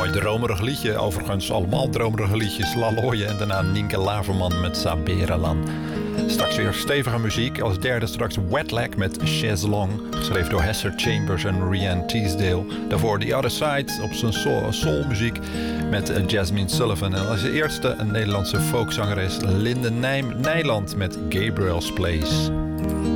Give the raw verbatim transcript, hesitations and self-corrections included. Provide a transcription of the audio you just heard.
Mooi dromerig liedje. Overigens allemaal dromerige liedjes. Laloye en daarna Nienke Laverman met Saberalan. Straks weer stevige muziek. Als derde straks Wetlag met Chaiselong. Geschreven door Hester Chambers en Rianne Teasdale. Daarvoor The Other Side op zijn soul, soulmuziek met Jasmine Sullivan. En als eerste een Nederlandse folkzangeres Linde Nij- Nijland met Gabriel's Place.